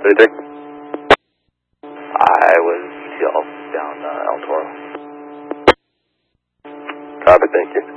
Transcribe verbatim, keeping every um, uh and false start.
thirty-three? I was E T L down uh, El Toro. Copy, thank you.